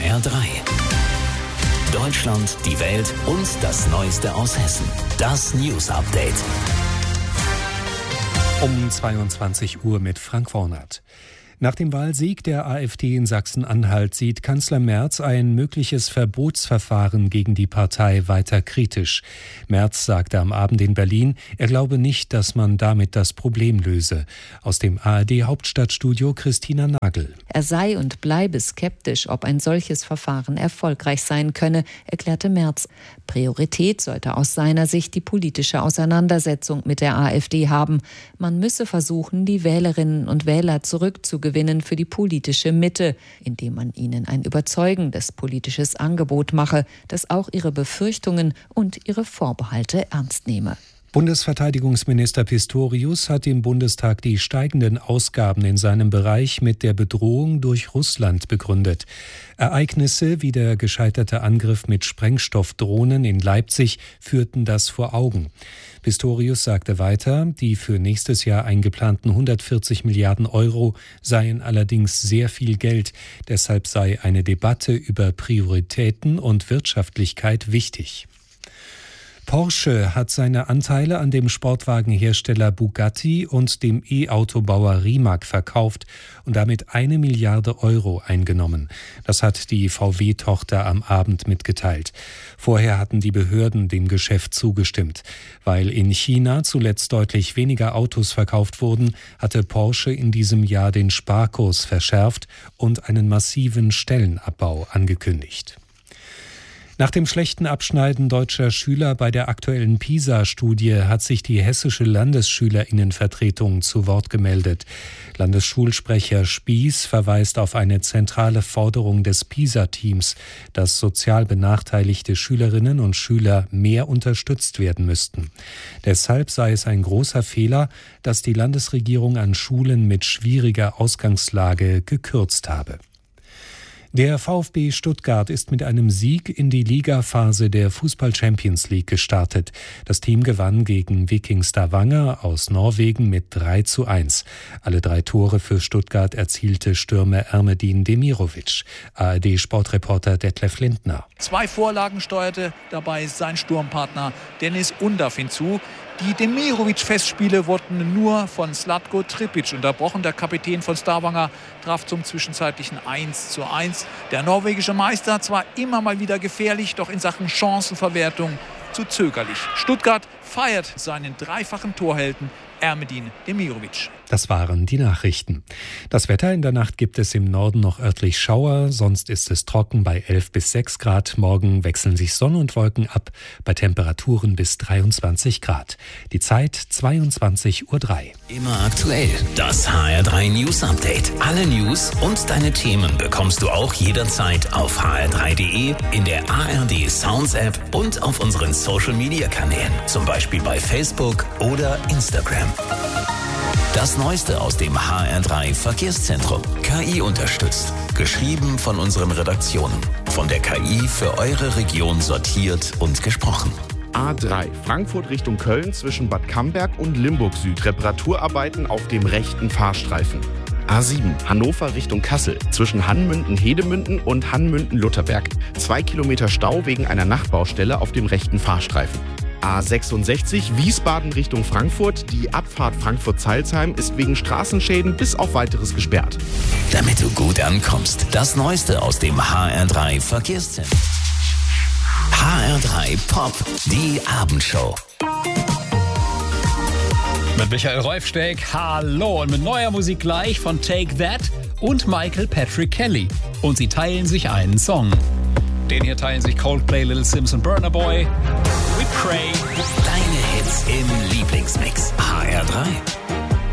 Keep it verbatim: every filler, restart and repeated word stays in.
R drei. Deutschland, die Welt und das Neueste aus Hessen. Das News Update. Um zweiundzwanzig Uhr mit Frank Wornert. Nach dem Wahlsieg der AfD in Sachsen-Anhalt sieht Kanzler Merz ein mögliches Verbotsverfahren gegen die Partei weiter kritisch. Merz sagte am Abend in Berlin, er glaube nicht, dass man damit das Problem löse. Aus dem A R D-Hauptstadtstudio Christina Nagel. Er sei und bleibe skeptisch, ob ein solches Verfahren erfolgreich sein könne, erklärte Merz. Priorität sollte aus seiner Sicht die politische Auseinandersetzung mit der AfD haben. Man müsse versuchen, die Wählerinnen und Wähler zurückzugewinnen für die politische Mitte, indem man ihnen ein überzeugendes politisches Angebot mache, das auch ihre Befürchtungen und ihre Vorbehalte ernst nehme. Bundesverteidigungsminister Pistorius hat im Bundestag die steigenden Ausgaben in seinem Bereich mit der Bedrohung durch Russland begründet. Ereignisse wie der gescheiterte Angriff mit Sprengstoffdrohnen in Leipzig führten das vor Augen. Pistorius sagte weiter, die für nächstes Jahr eingeplanten hundertvierzig Milliarden Euro seien allerdings sehr viel Geld. Deshalb sei eine Debatte über Prioritäten und Wirtschaftlichkeit wichtig. Porsche hat seine Anteile an dem Sportwagenhersteller Bugatti und dem E-Autobauer Rimac verkauft und damit eine Milliarde Euro eingenommen. Das hat die V W-Tochter am Abend mitgeteilt. Vorher hatten die Behörden dem Geschäft zugestimmt. Weil in China zuletzt deutlich weniger Autos verkauft wurden, hatte Porsche in diesem Jahr den Sparkurs verschärft und einen massiven Stellenabbau angekündigt. Nach dem schlechten Abschneiden deutscher Schüler bei der aktuellen PISA-Studie hat sich die hessische Landesschülerinnenvertretung zu Wort gemeldet. Landesschulsprecher Spieß verweist auf eine zentrale Forderung des PISA-Teams, dass sozial benachteiligte Schülerinnen und Schüler mehr unterstützt werden müssten. Deshalb sei es ein großer Fehler, dass die Landesregierung an Schulen mit schwieriger Ausgangslage gekürzt habe. Der VfB Stuttgart ist mit einem Sieg in die Ligaphase der Fußball-Champions League gestartet. Das Team gewann gegen Viking Stavanger aus Norwegen mit drei zu eins. Alle drei Tore für Stuttgart erzielte Stürmer Ermedin Demirovic. A R D-Sportreporter Detlef Lindner. Zwei Vorlagen steuerte dabei sein Sturmpartner Dennis Undav hinzu. Die Demirovic-Festspiele wurden nur von Zlatko Tripic unterbrochen. Der Kapitän von Stavanger traf zum zwischenzeitlichen eins zu eins. Der norwegische Meister zwar immer mal wieder gefährlich, doch in Sachen Chancenverwertung zu zögerlich. Stuttgart feiert seinen dreifachen Torhelden Ermedin Demirovic. Das waren die Nachrichten. Das Wetter: in der Nacht gibt es im Norden noch örtlich Schauer, sonst ist es trocken bei elf bis sechs Grad. Morgen wechseln sich Sonne und Wolken ab bei Temperaturen bis dreiundzwanzig Grad. Die Zeit zweiundzwanzig Uhr drei. Immer aktuell. Das H R drei News Update. Alle News und deine Themen bekommst du auch jederzeit auf h r drei punkt d e, in der A R D Sounds App und auf unseren Social Media Kanälen. Zum Beispiel bei Facebook oder Instagram. Das Neueste aus dem H R drei Verkehrszentrum. K I unterstützt. Geschrieben von unseren Redaktionen. Von der K I für eure Region sortiert und gesprochen. A drei, Frankfurt Richtung Köln zwischen Bad Camberg und Limburg Süd. Reparaturarbeiten auf dem rechten Fahrstreifen. A sieben, Hannover Richtung Kassel zwischen Hannmünden-Hedemünden und Hannmünden-Lutherberg. Zwei Kilometer Stau wegen einer Nachtbaustelle auf dem rechten Fahrstreifen. A sechsundsechzig, Wiesbaden Richtung Frankfurt. Die Abfahrt Frankfurt-Zeilsheim ist wegen Straßenschäden bis auf Weiteres gesperrt. Damit du gut ankommst, das Neueste aus dem H R drei Verkehrszentrum. H R drei Pop, die Abendshow. Mit Michael Rolfsteig, hallo, und mit neuer Musik gleich von Take That und Michael Patrick Kelly. Und sie teilen sich einen Song. Den hier teilen sich Coldplay, Little Sims und Burna Boy. We Pray. Deine Hits im Lieblingsmix. H R drei.